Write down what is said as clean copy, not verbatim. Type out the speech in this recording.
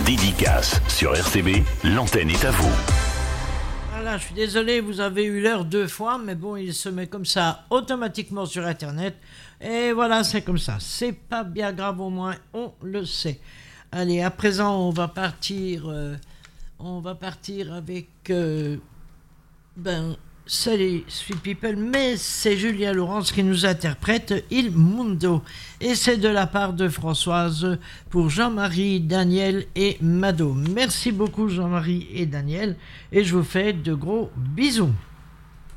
Dédicace sur RCV, l'antenne est à vous. Voilà, je suis désolé, vous avez eu l'heure 2 fois, mais bon, il se met comme ça automatiquement sur Internet. Et voilà, c'est comme ça. C'est pas bien grave, au moins, on le sait. Allez, à présent, on va partir avec... c'est les Sweet People, mais c'est Julien Laurence qui nous interprète Il Mundo. Et c'est de la part de Françoise pour Jean-Marie, Daniel et Mado. Merci beaucoup Jean-Marie et Daniel, et je vous fais de gros bisous.